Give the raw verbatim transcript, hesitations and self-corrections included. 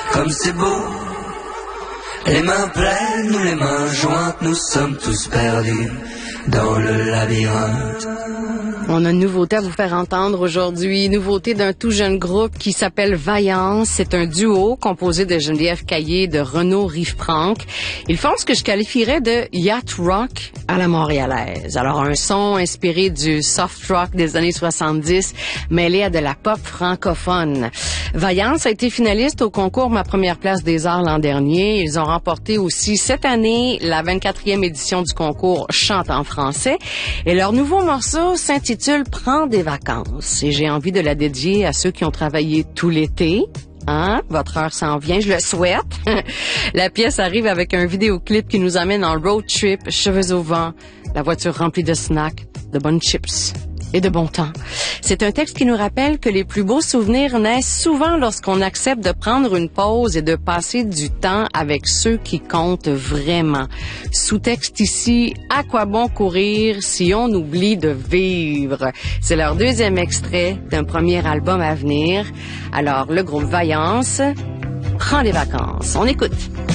comme c'est beau. Les mains pleines ou les mains jointes, nous sommes tous perdus dans le labyrinthe. On a une nouveauté à vous faire entendre aujourd'hui, nouveauté d'un tout jeune groupe qui s'appelle Vaillance. C'est un duo composé de Geneviève Caillé et de Renaud Rive-Franck. Ils font ce que je qualifierais de yacht rock à la montréalaise. Alors un son inspiré du soft rock des années soixante-dix, mêlé à de la pop francophone. Vaillance a été finaliste au concours Ma Première Place des Arts l'an dernier. Ils ont remporté aussi cette année la vingt-quatrième édition du concours Chante en français. Et leur nouveau morceau s'intitule Prends des vacances. Et j'ai envie de la dédier à ceux qui ont travaillé tout l'été. Hein? Votre heure s'en vient, je le souhaite. La pièce arrive avec un vidéoclip qui nous amène en road trip, cheveux au vent, la voiture remplie de snacks, de bonnes chips et de bon temps. C'est un texte qui nous rappelle que les plus beaux souvenirs naissent souvent lorsqu'on accepte de prendre une pause et de passer du temps avec ceux qui comptent vraiment. Sous-texte ici, à quoi bon courir si on oublie de vivre? C'est leur deuxième extrait d'un premier album à venir. Alors, le groupe Vaillance prend des vacances. On écoute.